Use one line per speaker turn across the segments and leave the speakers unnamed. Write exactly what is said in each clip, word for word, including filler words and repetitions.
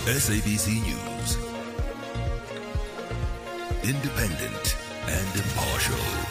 S A B C News. Independent and impartial.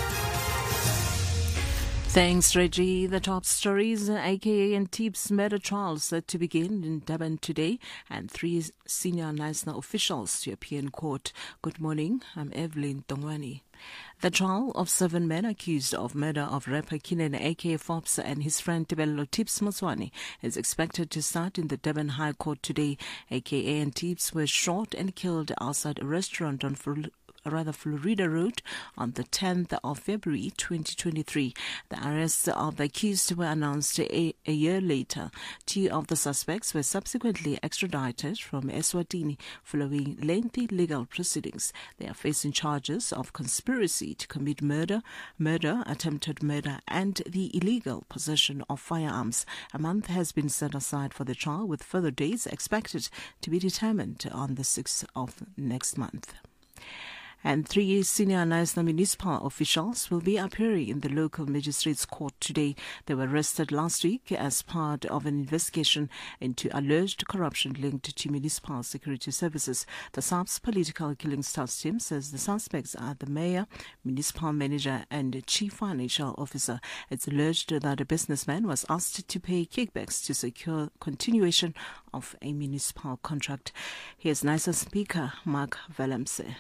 Thanks, Reggie. The top stories, A K A and Teeps murder trial set to begin in Durban today, and three senior national officials to appear in court. Good morning, I'm Evelyn Tongwani. The trial of seven men accused of murder of rapper Kinen A K A Forbes and his friend Tebello Teeps Motsoane is expected to start in the Durban High Court today. A K A and Teeps were shot and killed outside a restaurant on Fl- rather Florida Road on the tenth of February twenty twenty-three. The arrests of the accused were announced a, a year later. Two of the suspects were subsequently extradited from Eswatini following lengthy legal proceedings. They are facing charges of conspiracy to commit murder, murder, attempted murder, and the illegal possession of firearms. A month has been set aside for the trial, with further dates expected to be determined on the sixth of next month. And three senior national municipal officials will be appearing in the local magistrates court today. They were arrested last week as part of an investigation into alleged corruption linked to municipal security services. The S A P's political killings task team says the suspects are the mayor, municipal manager, and chief financial officer. It's alleged that a businessman was asked to pay kickbacks to secure continuation of a municipal contract. Here's NISA Speaker Mark Valemse.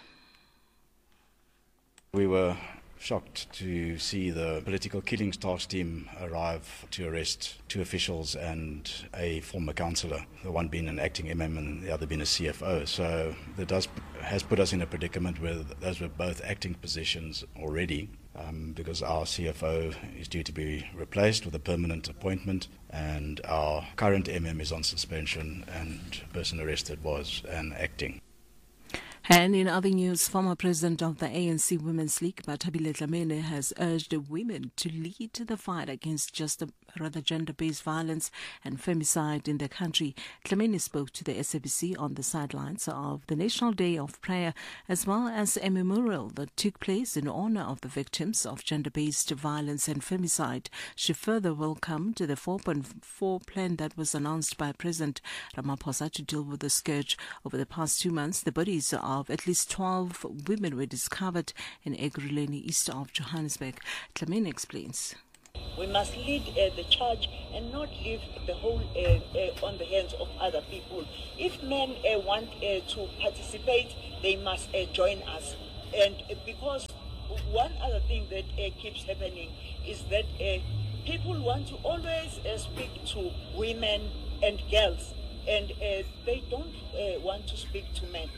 We were shocked to see the political killings task team arrive to arrest two officials and a former councillor, the one being an acting M M and the other being a C F O. So that does has put us in a predicament where those were both acting positions already, um, because our C F O is due to be replaced with a permanent appointment, and our current M M is on suspension, and the person arrested was an acting.
And in other news, former president of the A N C Women's League, Bathabile Dlamini, has urged women to lead the fight against just rather gender-based violence and femicide in the country. Dlamini spoke to the S A B C on the sidelines of the National Day of Prayer, as well as a memorial that took place in honor of the victims of gender-based violence and femicide. She further welcomed the four point four plan that was announced by President Ramaphosa to deal with the scourge. Over the past two months, the bodies of Of at least twelve women were discovered in Ekurhuleni, east of Johannesburg. Dlamini explains.
We must lead uh, the charge and not leave the whole uh, uh, on the hands of other people. If men uh, want uh, to participate, they must uh, join us. And uh, because one other thing that uh, keeps happening is that uh, people want to always uh, speak to women and girls, and uh, they don't uh, want to speak to men.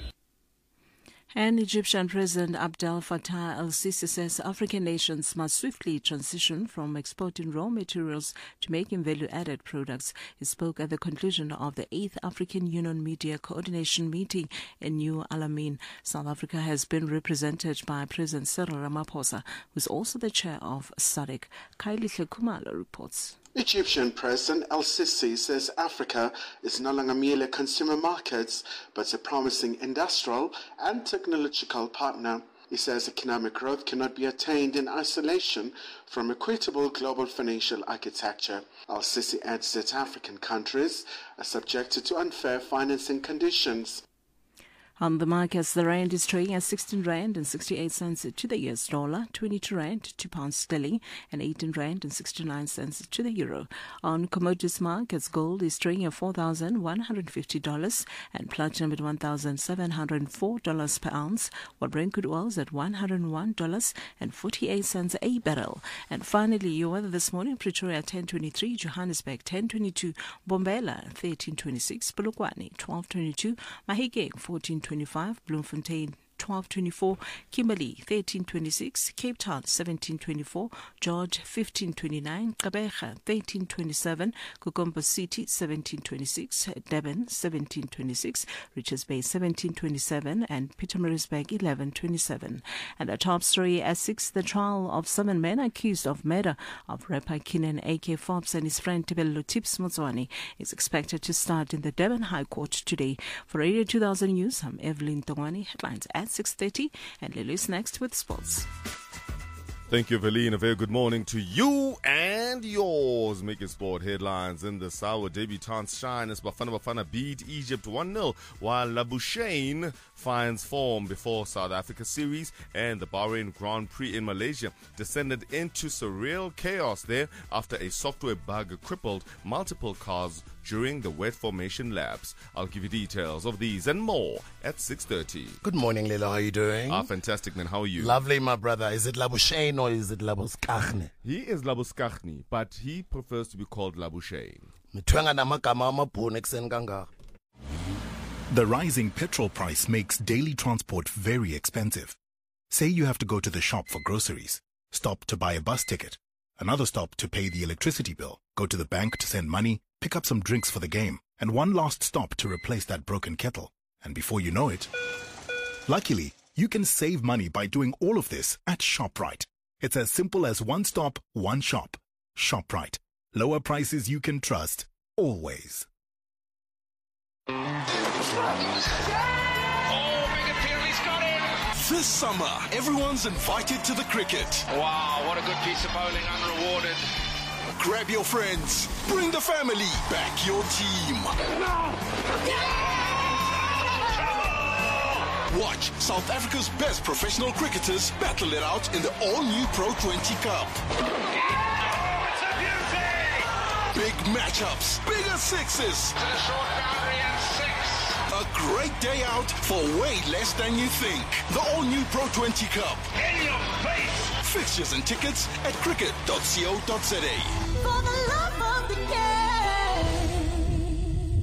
And Egyptian President Abdel Fattah el-Sisi says African nations must swiftly transition from exporting raw materials to making value-added products. He spoke at the conclusion of the eighth African Union Media Coordination Meeting in New Alamein. South Africa has been represented by President Cyril Ramaphosa, who is also the chair of SADC. Kylie Kumalo reports.
Egyptian President el-Sisi says Africa is no longer merely a consumer market, but a promising industrial and technological partner. He says economic growth cannot be attained in isolation from equitable global financial architecture. El-Sisi adds that African countries are subjected to unfair financing conditions.
On the markets, the rand is trading at sixteen rand and sixty-eight cents to the U S dollar, twenty-two rand to pound sterling, and eighteen rand and sixty-nine cents to the euro. On commodities markets, gold is trading at four thousand one hundred fifty dollars and platinum at one thousand seven hundred four dollars per ounce, while Brent crude oil is at one hundred one dollars and forty-eight cents a barrel. And finally, your weather this morning: Pretoria ten twenty-three, Johannesburg ten twenty-two, Bombela thirteen twenty-six, Polokwane twelve twenty-two, Mahikeng fourteen twenty-five, Bloemfontein twelve twenty-four, Kimberley thirteen twenty-six, Cape Town seventeen twenty-four, George fifteen twenty-nine, Gqeberha thirteen twenty-seven, Kokombo City seventeen twenty-six, Durban seventeen twenty-six, Richards Bay seventeen twenty-seven, and Pietermaritzburg eleven twenty-seven. And the top story at six, the trial of seven men accused of murder of rapper Kinen A K Forbes and his friend Tebello Teeps Motsoane is expected to start in the Durban High Court today. For Radio two thousand News, I'm Evelyn Tongwani. Headlines at six thirty, and Lily's next with sports.
Thank you, Evelyn. A very good morning to you and and yours. Making sport headlines in the Sawa debutants shine as Bafana Bafana beat Egypt one nil, while Labuschagne finds form before South Africa series, and the Bahrain Grand Prix in Malaysia descended into surreal chaos there after a software bug crippled multiple cars during the wet formation laps. I'll give you details of these and more at six thirty.
Good morning, Lila. How are you doing?
Ah, fantastic, man. How are you?
Lovely, my brother. Is it Labuschagne or is it Labuschagne?
He is Labuschagne, but he prefers to be called Labuschagne.
The rising petrol price makes daily transport very expensive. Say you have to go to the shop for groceries, stop to buy a bus ticket, another stop to pay the electricity bill, go to the bank to send money, pick up some drinks for the game, and one last stop to replace that broken kettle. And before you know it, luckily, you can save money by doing all of this at ShopRite. It's as simple as one stop, one shop. ShopRite. Lower prices you can trust, always.
This summer, everyone's invited to the cricket.
Wow, what a good piece of bowling, unrewarded.
Grab your friends, bring the family, back your team. Watch South Africa's best professional cricketers battle it out in the all-new Pro twenty Cup. Big matchups, bigger sixes.
To the short boundary and six.
A great day out for way less than you think. The all-new Pro twenty Cup.
In your face.
Fixtures and tickets at cricket dot co dot za.
For the love of the game.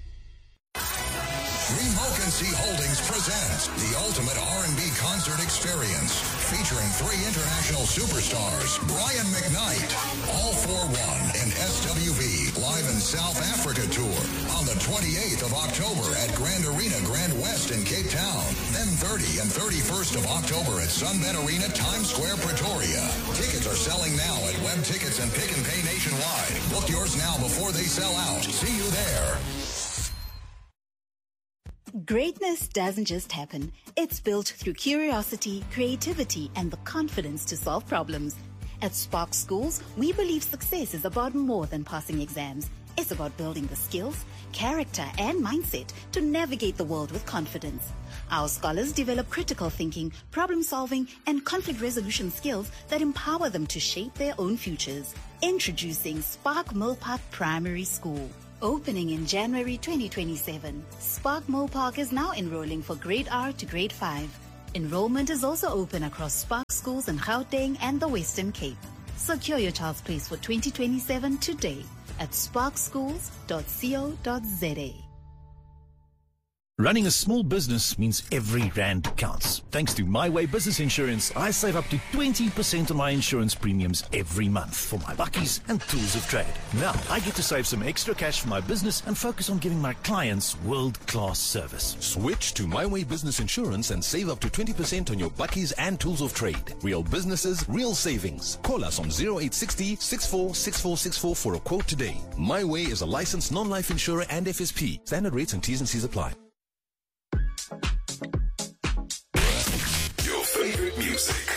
Remocancy Holdings presents the ultimate R and B concert experience, featuring three international superstars, Brian McKnight, All for One, and S W V live in South Africa tour on the twenty-eighth of October at Grand Arena Grand West in Cape Town. Then thirtieth and thirty-first of October at Sunbet Arena Times Square, Pretoria. Tickets are selling now at Web Tickets and Pick and Pay nationwide. Book yours now before they sell out. See you there.
Greatness doesn't just happen. It's built through curiosity, creativity, and the confidence to solve problems. At Spark Schools, we believe success is about more than passing exams. It's about building the skills, character, and mindset to navigate the world with confidence. Our scholars develop critical thinking, problem solving, and conflict resolution skills that empower them to shape their own futures. Introducing Spark Millpark Primary School. Opening in January twenty twenty-seven, Spark Millpark is now enrolling for grade R to grade five. Enrollment is also open across Spark schools in Gauteng and the Western Cape. Secure your child's place for twenty twenty-seven today at spark schools dot co dot za.
Running a small business means every rand counts. Thanks to My Way Business Insurance, I save up to twenty percent on my insurance premiums every month for my buckies and tools of trade. Now, I get to save some extra cash for my business and focus on giving my clients world-class service.
Switch to My Way Business Insurance and save up to twenty percent on your buckies and tools of trade. Real businesses, real savings. Call us on zero eight six zero, six four six four six four for a quote today. My Way is a licensed non-life insurer and F S P. Standard rates and T's and C's apply.
Your favorite music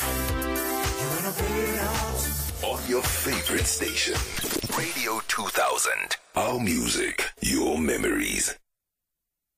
on your favorite station. Radio two thousand. Our music, your memories.